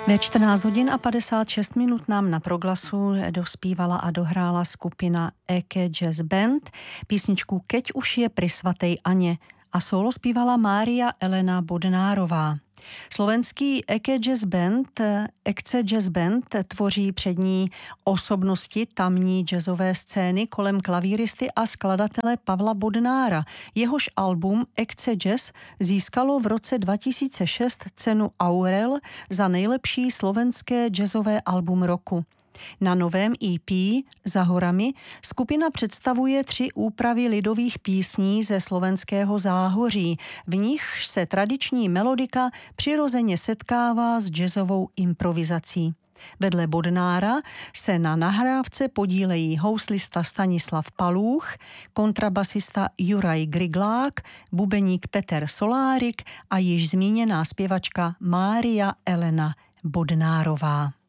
Ve 14 hodin a 56 minut nám na Proglasu dospívala a dohrála skupina Eke Jazz Band písničku Keď už je pri svatej Aně a solo zpívala Mária Elena Bodnárová. Slovenský Eke Jazz Band tvoří přední osobnosti tamní jazzové scény kolem klavíristy a skladatele Pavla Bodnára. Jehož album Eke Jazz získalo v roce 2006 cenu Aurel za nejlepší slovenské jazzové album roku. Na novém EP Za horami skupina představuje 3 úpravy lidových písní ze slovenského záhoří, v nich se tradiční melodika přirozeně setkává s jazzovou improvizací. Vedle Bodnára se na nahrávce podílejí houslista Stanislav Palůch, kontrabasista Juraj Griglák, bubeník Peter Solárik a již zmíněná zpěvačka Mária Elena Bodnárová.